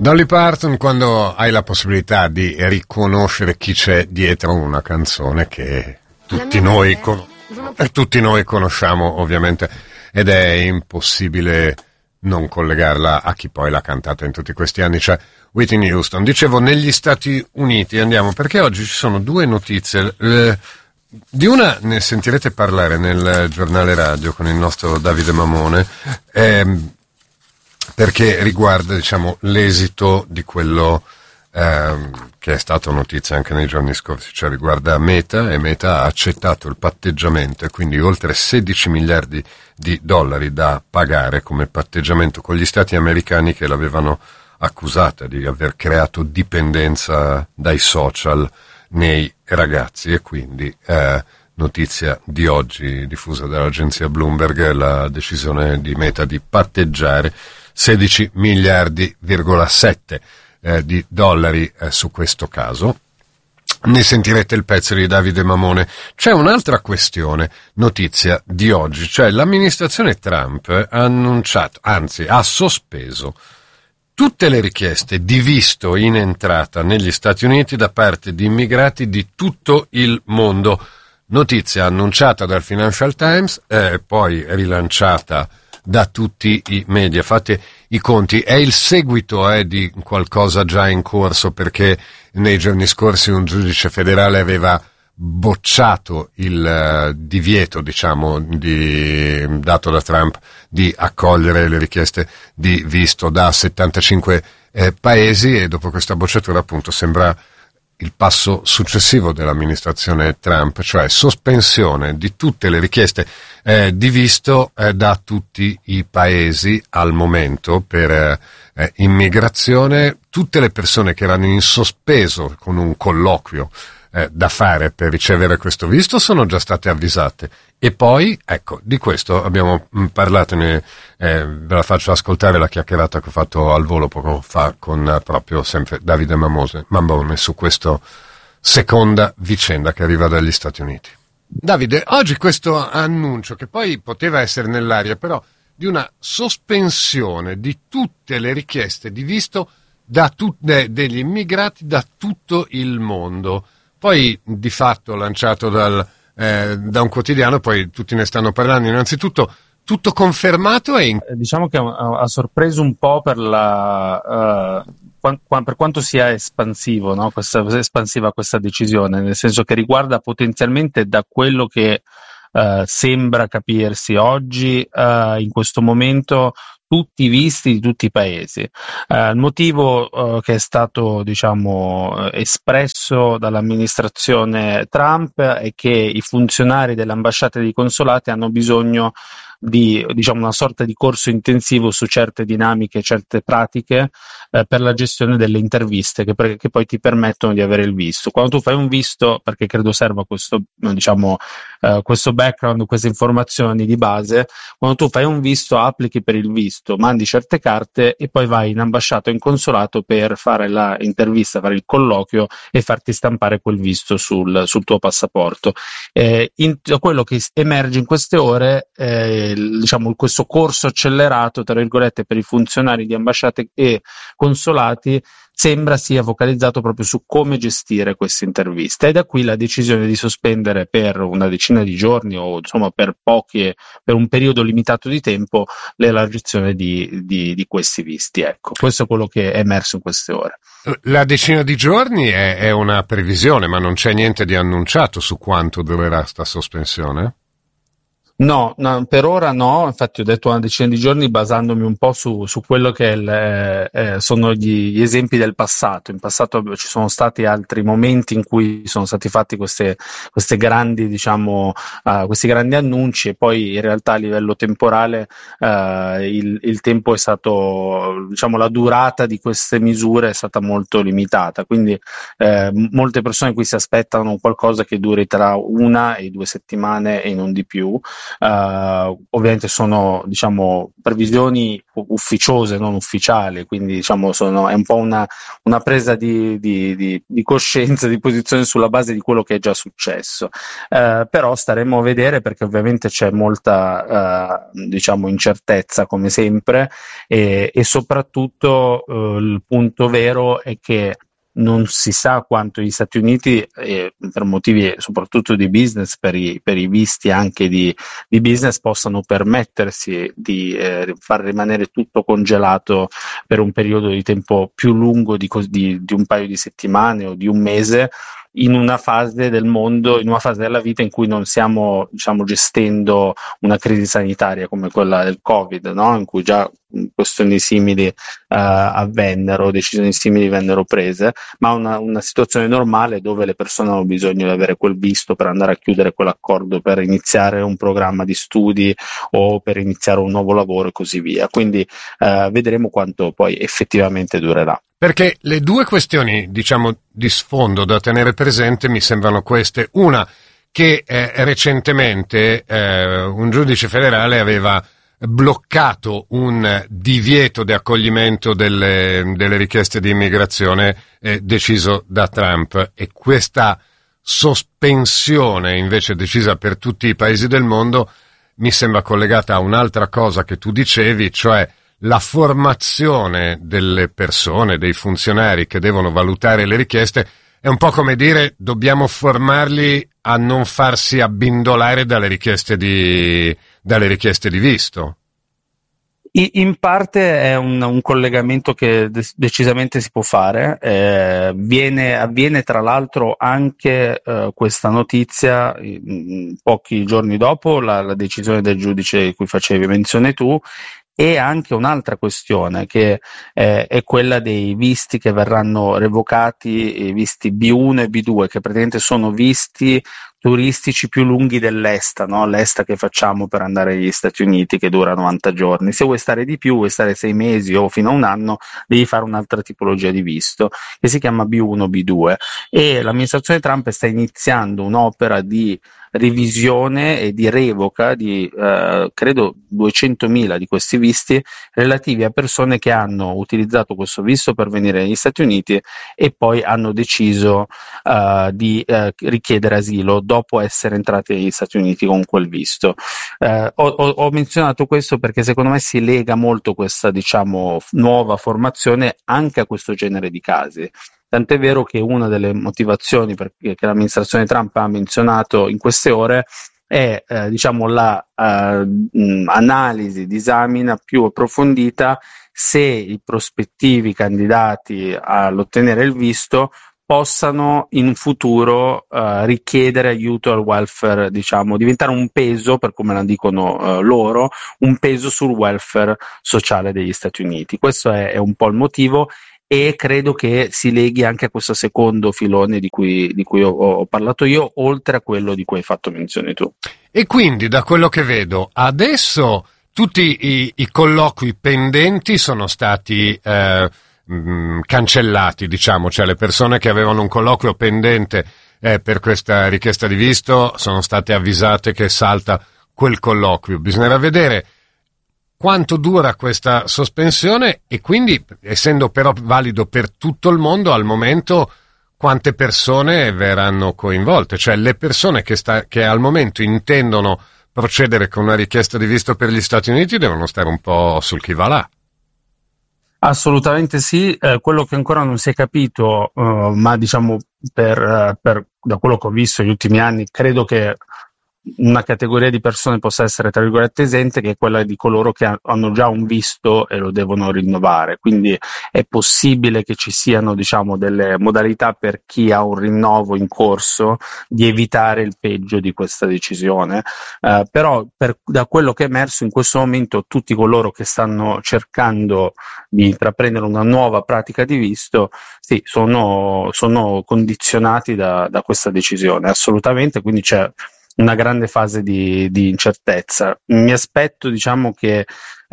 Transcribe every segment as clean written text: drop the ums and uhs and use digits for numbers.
Dolly Parton, quando hai la possibilità di riconoscere chi c'è dietro una canzone che tutti noi conosciamo ovviamente, ed è impossibile non collegarla a chi poi l'ha cantata in tutti questi anni, cioè Whitney Houston. Dicevo, negli Stati Uniti andiamo, perché oggi ci sono due notizie. Di una ne sentirete parlare nel giornale radio con il nostro Davide Mamone, perché riguarda, diciamo, l'esito di quello che è stato notizia anche nei giorni scorsi, cioè riguarda Meta, e Meta ha accettato il patteggiamento, e quindi oltre 16 miliardi di dollari da pagare come patteggiamento con gli stati americani che l'avevano accusata di aver creato dipendenza dai social nei ragazzi. E quindi notizia di oggi diffusa dall'agenzia Bloomberg, la decisione di Meta di patteggiare 16 miliardi,7 di dollari su questo caso. Ne sentirete il pezzo di Davide Mamone. C'è un'altra questione, notizia di oggi, cioè l'amministrazione Trump ha annunciato, anzi ha sospeso tutte le richieste di visto in entrata negli Stati Uniti da parte di immigrati di tutto il mondo. Notizia annunciata dal Financial Times, poi rilanciata da tutti i media. Fate i conti, è il seguito di qualcosa già in corso, perché nei giorni scorsi un giudice federale aveva bocciato il divieto, diciamo, dato da Trump di accogliere le richieste di visto da 75 paesi, e dopo questa bocciatura appunto sembra il passo successivo dell'amministrazione Trump, cioè sospensione di tutte le richieste di visto da tutti i paesi al momento per immigrazione. Tutte le persone che erano in sospeso con un colloquio da fare per ricevere questo visto sono già state avvisate. E poi, ecco, di questo abbiamo parlato, ve la faccio ascoltare la chiacchierata che ho fatto al volo poco fa con proprio sempre Davide Mamone su questa seconda vicenda che arriva dagli Stati Uniti. Davide, oggi questo annuncio, che poi poteva essere nell'aria, però, di una sospensione di tutte le richieste di visto degli immigrati da tutto il mondo, poi di fatto lanciato da un quotidiano, poi tutti ne stanno parlando. Innanzitutto, tutto confermato diciamo che ha sorpreso un po' per per quanto sia espansivo, no? Espansiva questa decisione, nel senso che riguarda potenzialmente, da quello che sembra capirsi oggi, in questo momento, tutti i visti di tutti i paesi. Il motivo che è stato, diciamo, espresso dall'amministrazione Trump è che i funzionari delle ambasciate e dei consolati hanno bisogno di, diciamo, una sorta di corso intensivo su certe dinamiche, certe pratiche per la gestione delle interviste che poi ti permettono di avere il visto. Quando tu fai un visto, perché credo serva questo, diciamo, questo background, queste informazioni di base, quando tu fai un visto, applichi per il visto, mandi certe carte e poi vai in ambasciata o in consolato per fare la intervista, fare il colloquio e farti stampare quel visto sul tuo passaporto. Quello che emerge in queste ore, diciamo, questo corso accelerato, tra virgolette, per i funzionari di ambasciate e consolati sembra sia focalizzato proprio su come gestire queste interviste, e da qui la decisione di sospendere per una decina di giorni, o insomma per un periodo limitato di tempo, l'elargizione di questi visti. Ecco, questo è quello che è emerso in queste ore. La decina di giorni è una previsione, ma non c'è niente di annunciato su quanto durerà sta sospensione? No, per ora no, infatti ho detto una decina di giorni basandomi un po' su quello che sono gli esempi del passato. In passato ci sono stati altri momenti in cui sono stati fatti queste grandi, diciamo, questi grandi annunci, e poi in realtà a livello temporale il tempo è stato, diciamo, la durata di queste misure è stata molto limitata, quindi molte persone qui si aspettano qualcosa che duri tra 1 e 2 settimane e non di più. ovviamente sono, diciamo, previsioni ufficiose, non ufficiali, quindi diciamo è un po' una presa di coscienza, di posizione sulla base di quello che è già successo. Però staremo a vedere, perché ovviamente c'è molta diciamo incertezza come sempre, e soprattutto il punto vero è che non si sa quanto gli Stati Uniti, per motivi soprattutto di business, per i visti anche di business, possano permettersi di far rimanere tutto congelato per un periodo di tempo più lungo di un paio di settimane o di un mese, in una fase del mondo, in una fase della vita in cui non stiamo, diciamo, gestendo una crisi sanitaria come quella del Covid, no? In cui già questioni simili avvennero, decisioni simili vennero prese, ma una situazione normale dove le persone hanno bisogno di avere quel visto per andare a chiudere quell'accordo, per iniziare un programma di studi o per iniziare un nuovo lavoro e così via. Quindi vedremo quanto poi effettivamente durerà. Perché le due questioni, diciamo, di sfondo da tenere presente mi sembrano queste. Una, che recentemente un giudice federale aveva bloccato un divieto di accoglimento delle richieste di immigrazione deciso da Trump, e questa sospensione invece decisa per tutti i paesi del mondo mi sembra collegata a un'altra cosa che tu dicevi, cioè la formazione delle persone, dei funzionari che devono valutare le richieste. È un po' come dire: dobbiamo formarli a non farsi abbindolare dalle richieste di visto. In parte è un collegamento che decisamente si può fare. Avviene tra l'altro anche questa notizia pochi giorni dopo la decisione del giudice di cui facevi menzione tu. E anche un'altra questione che è quella dei visti che verranno revocati, i visti B1 e B2, che praticamente sono visti turistici più lunghi dell'ESTA, no? L'ESTA che facciamo per andare agli Stati Uniti, che dura 90 giorni. Se vuoi stare di più, vuoi stare 6 mesi o fino a un anno, devi fare un'altra tipologia di visto che si chiama B1 B2, e l'amministrazione Trump sta iniziando un'opera di revisione e di revoca di credo 200.000 di questi visti, relativi a persone che hanno utilizzato questo visto per venire negli Stati Uniti e poi hanno deciso di richiedere asilo dopo essere entrati negli Stati Uniti con quel visto. Ho menzionato questo perché secondo me si lega molto questa, diciamo, nuova formazione anche a questo genere di casi. Tant'è vero che una delle motivazioni che l'amministrazione Trump ha menzionato in queste ore è diciamo la analisi, disamina più approfondita se i prospettivi candidati all'ottenere il visto possano in futuro richiedere aiuto al welfare, diciamo, diventare un peso, per come la dicono loro, un peso sul welfare sociale degli Stati Uniti. Questo è un po' il motivo, e credo che si leghi anche a questo secondo filone di cui ho parlato io, oltre a quello di cui hai fatto menzione tu. E quindi, da quello che vedo, adesso tutti i colloqui pendenti sono stati cancellati, diciamo, cioè le persone che avevano un colloquio pendente per questa richiesta di visto sono state avvisate che salta quel colloquio. Bisognerà vedere quanto dura questa sospensione e quindi, essendo però valido per tutto il mondo, al momento quante persone verranno coinvolte, cioè le persone che al momento intendono procedere con una richiesta di visto per gli Stati Uniti devono stare un po' sul chi va là. Assolutamente sì, quello che ancora non si è capito, ma diciamo da quello che ho visto negli ultimi anni, credo che una categoria di persone possa essere, tra virgolette, esente, che è quella di coloro che hanno già un visto e lo devono rinnovare. Quindi è possibile che ci siano, diciamo, delle modalità per chi ha un rinnovo in corso di evitare il peggio di questa decisione, però da quello che è emerso in questo momento, tutti coloro che stanno cercando di intraprendere una nuova pratica di visto, sì, sono condizionati da questa decisione, assolutamente. Quindi c'è una grande fase di incertezza. Mi aspetto, diciamo, che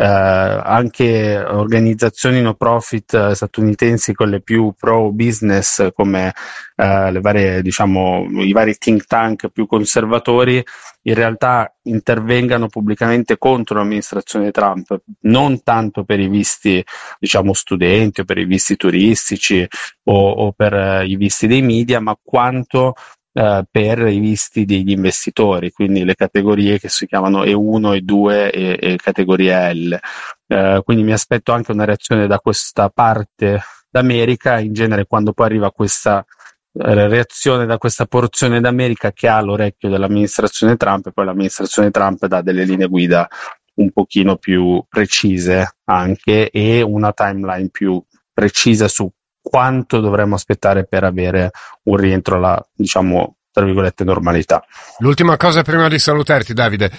anche organizzazioni no profit statunitensi, quelle più pro business, come le varie, diciamo, i vari think tank più conservatori, in realtà intervengano pubblicamente contro l'amministrazione Trump, non tanto per i visti, diciamo, studenti o per i visti turistici o per i visti dei media, ma quanto per i visti degli investitori, quindi le categorie che si chiamano E1, E2 e categoria L. Quindi mi aspetto anche una reazione da questa parte d'America. In genere, quando poi arriva questa reazione da questa porzione d'America che ha l'orecchio dell'amministrazione Trump, e poi l'amministrazione Trump dà delle linee guida un pochino più precise anche, e una timeline più precisa su quanto dovremmo aspettare per avere un rientro alla, diciamo, tra virgolette, normalità. L'ultima cosa prima di salutarti, Davide,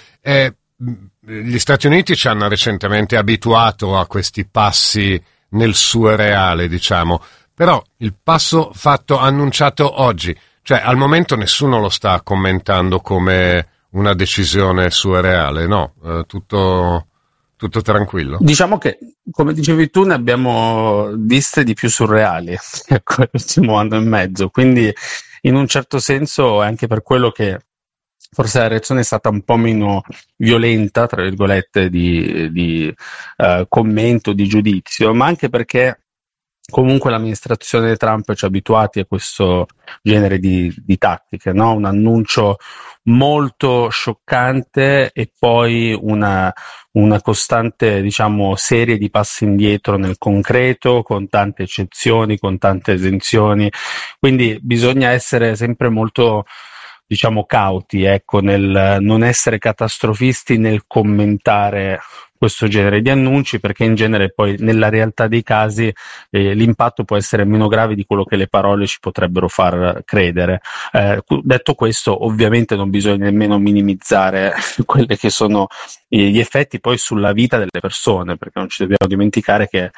gli Stati Uniti ci hanno recentemente abituato a questi passi nel surreale, diciamo, però il passo fatto, annunciato oggi, cioè al momento nessuno lo sta commentando come una decisione surreale, no? Tutto tranquillo? Diciamo che, come dicevi tu, ne abbiamo viste di più surreali ecco, l'ultimo anno e mezzo, quindi in un certo senso è anche per quello che forse la reazione è stata un po' meno violenta, tra virgolette, di commento, di giudizio, ma anche perché comunque l'amministrazione Trump ci ha abituati a questo genere di tattiche, no? Un annuncio molto scioccante e poi una costante, diciamo, serie di passi indietro nel concreto, con tante eccezioni, con tante esenzioni. Quindi bisogna essere sempre molto, diciamo, cauti, ecco, nel non essere catastrofisti nel commentare questo genere di annunci, perché in genere poi nella realtà dei casi l'impatto può essere meno grave di quello che le parole ci potrebbero far credere. Detto questo, ovviamente non bisogna nemmeno minimizzare quelli che sono gli effetti poi sulla vita delle persone, perché non ci dobbiamo dimenticare che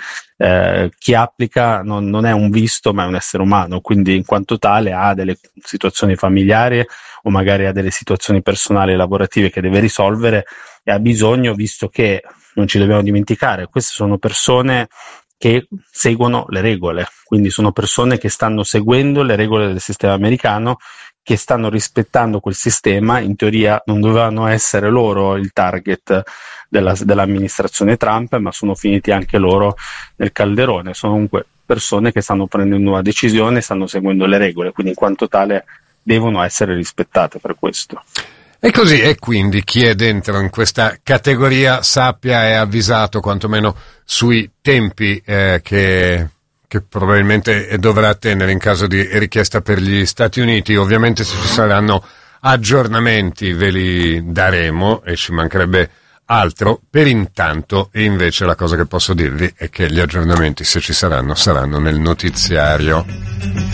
chi applica non è un visto ma è un essere umano, quindi in quanto tale ha delle situazioni familiari o magari ha delle situazioni personali e lavorative che deve risolvere, e ha bisogno, visto che non ci dobbiamo dimenticare, queste sono persone che seguono le regole, quindi sono persone che stanno seguendo le regole del sistema americano, che stanno rispettando quel sistema. In teoria non dovevano essere loro il target dell'amministrazione Trump, ma sono finiti anche loro nel calderone. Sono comunque persone che stanno prendendo una decisione, stanno seguendo le regole, quindi in quanto tale devono essere rispettate per questo. E così, e quindi chi è dentro in questa categoria sappia, è avvisato quantomeno sui tempi che probabilmente dovrà attendere in caso di richiesta per gli Stati Uniti. Ovviamente se ci saranno aggiornamenti ve li daremo, e ci mancherebbe altro. Per intanto, e invece la cosa che posso dirvi è che gli aggiornamenti, se ci saranno, saranno nel notiziario.